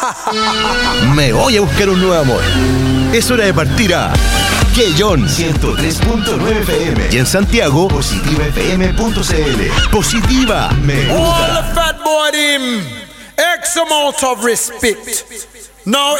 Me voy a buscar un nuevo amor. Es hora de partir a Quellón 103.9 FM y en Santiago positivafm.cl. Positiva, me All gusta. the fat boy him X amount of respect. Now